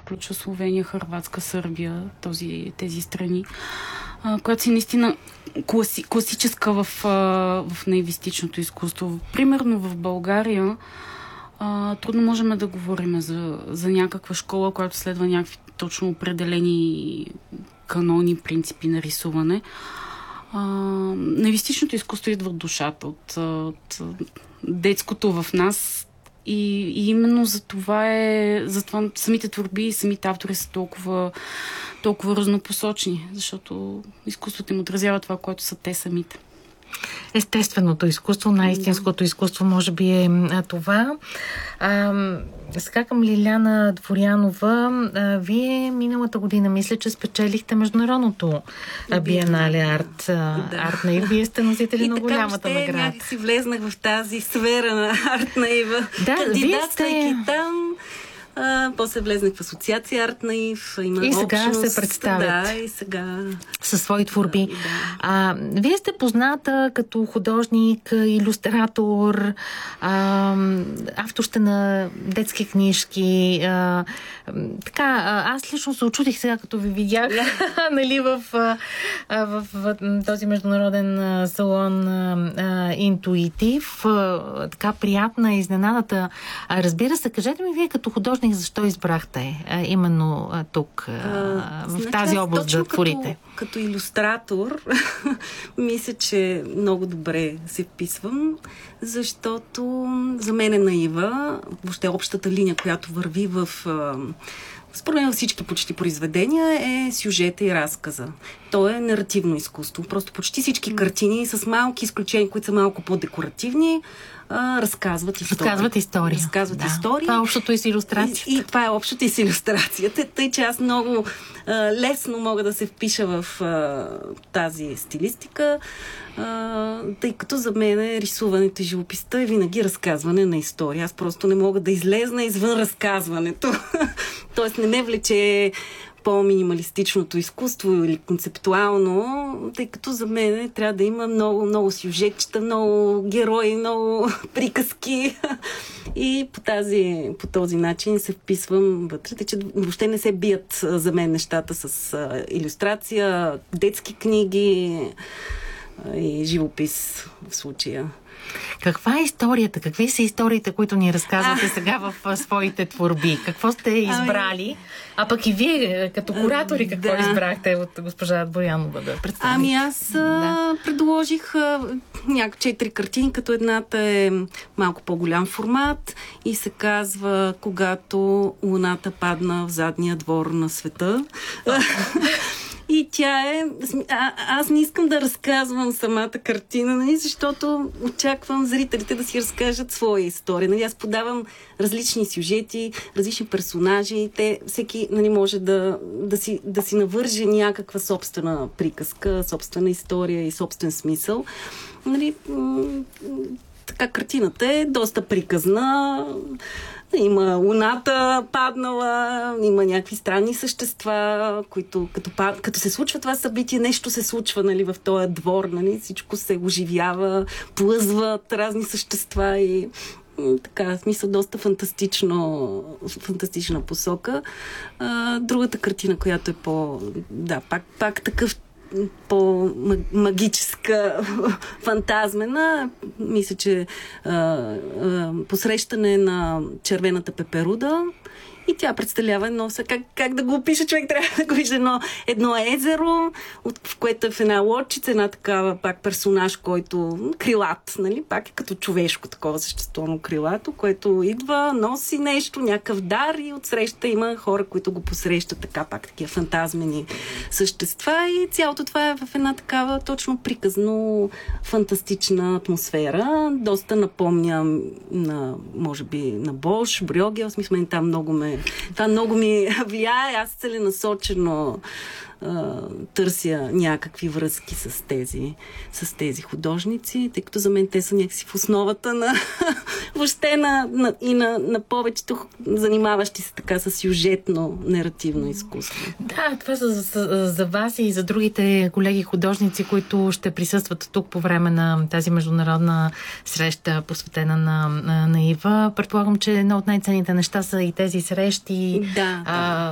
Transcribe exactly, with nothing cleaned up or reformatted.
включва Словения, Хърватска, Сърбия, този, тези страни, а, която си наистина класи, класическа в, а, в наивистичното изкуство. Примерно в България а, трудно можем да говорим за, за някаква школа, която следва някакви точно определени канони, принципи на рисуване. А, наивистичното изкуство идва от душата, от, от детското в нас. И, и именно за това е, за това самите творби и самите автори са толкова, толкова разнопосочни, защото изкуството им отразява това, което са те самите. Естественото изкуство, най-истинското изкуство може би е това. А, сега към Лиляна Дворянова. А, вие миналата година, мисля, че спечелихте международното Биенале Арт. Да. Арт Наив. Вие сте носители на голямата награда. И така някак си влезнах в тази сфера на Арт Наива. Да, вие сте... там. А, после влезнах в асоциация Арт Наив. Има и сега общност, се представят. Да, и сега... със свои творби. Да. А, вие сте позната като художник, илюстратор, а, автор сте на детски книжки. А, така, аз лично се очудих сега, като ви видях нали, в, в, в, в този международен салон а, Интуитив. А, така приятна изненадата. А, разбира се, кажете ми вие като художник, защо избрахте а, именно а, тук, а, а, в значи, тази област да творите? Като, като илюстратор, мисля, че много добре се вписвам, защото за мен е наива, въобще общата линия, която върви в... според мен всички почти произведения е сюжета и разказа. То е наративно изкуство. Просто почти всички картини с малки изключения, които са малко по-декоративни, а, разказват история. Разказват история. Разказват да. истории. Това е общото и с илюстрацията. И, и това е общото и с илюстрацията. Тъй, че аз много а, лесно мога да се впиша в а, тази стилистика, а, тъй като за мен е рисуването и живописта е винаги разказване на история. Аз просто не мога да излезна извън разказването. Тоест не ме влече по-минималистичното изкуство или концептуално, тъй като за мен трябва да има много, много сюжетчета, много герои, много приказки. И по, тази, по този начин се вписвам вътре, тъй че въобще не се бият за мен нещата с илюстрация, детски книги и живопис в случая. Каква е историята? Какви са историите, които ни разказвате а, сега в своите творби? Какво сте избрали? А пък и вие, като куратори, какво да. избрахте от госпожа Дворянова да представите? Ами аз да. предложих някакви четири картини, като едната е малко по-голям формат и се казва "Когато луната падна в задния двор на света". И тя е... А, аз не искам да разказвам самата картина, нали, защото очаквам зрителите да си разкажат своя история. Нали, аз подавам различни сюжети, различни персонажи. Те, всеки нали, може да, да, си, да си навърже някаква собствена приказка, собствена история и собствен смисъл. Нали, така картината е доста приказна. Има луната паднала, има някакви странни същества, които като, като се случва това събитие, нещо се случва нали, в този двор, нали, всичко се оживява, плъзват разни същества и така, в смисъл доста фантастично, фантастична посока. А, другата картина, която е по... Да, пак, пак такъв по-магическа, фантазмена. Мисля, че а, а, посрещане на червената пеперуда и тя представлява едно, как, как да го опиша, човек трябва да го вижда едно, едно езеро, от, в което е в една лодчица, една такава пак персонаж, който крилат, нали, пак е като човешко такова същество, но крилато, което идва, носи нещо, някакъв дар и отсреща има хора, които го посрещат така, пак такива фантазмени същества и цялото това е в една такава точно приказно фантастична атмосфера. Доста напомня на, може би, на Бош, Брюгел, в смисъл, там много ме Това много ми влияе. Аз целенасочено а, търся някакви връзки с тези, с тези художници, тъй като за мен те са някакси в основата на въобще на, на, и на, на повечето занимаващи се така с сюжетно, наративно изкуство. Да, това за, за, за вас и за другите колеги художници, които ще присъстват тук по време на тази международна среща, посветена на, на, на Ива. Предполагам, че едно от най-ценните неща са и тези срещи. Да, а,